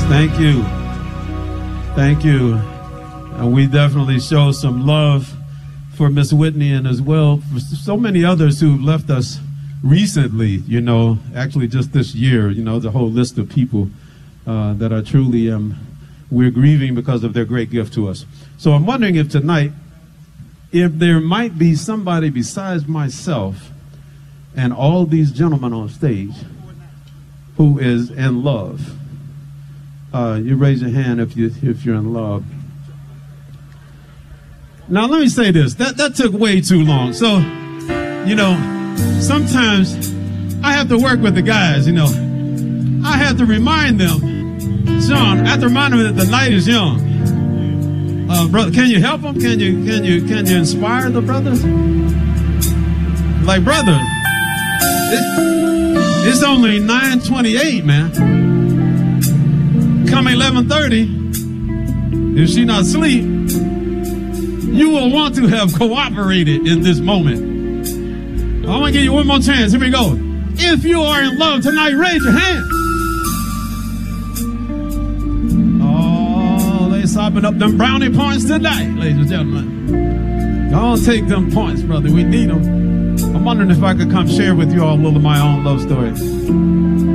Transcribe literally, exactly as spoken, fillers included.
Thank you. Thank you. And we definitely show some love for Miss Whitney and as well for so many others who've left us recently, you know, actually just this year, you know, the whole list of people uh, that are truly, um, we're grieving because of their great gift to us. So I'm wondering if tonight, if there might be somebody besides myself and all these gentlemen on stage who is in love. Uh, you raise your hand if you if you're in love. Now let me say this. That that took way too long. So, you know, sometimes I have to work with the guys. You know, I have to remind them, Sean. I have to remind them that the night is young. Uh, brother, can you help them? Can you can you can you inspire the brothers? Like, brother, it, it's only nine twenty-eight, man. Come eleven thirty, if she not asleep, you will want to have cooperated in this moment. I want to give you one more chance. Here we go. If you are in love tonight, raise your hand. Oh, they sopping up them brownie points tonight, ladies and gentlemen. Don't take them points, brother. We need them. I'm wondering if I could come share with you all a little of my own love story.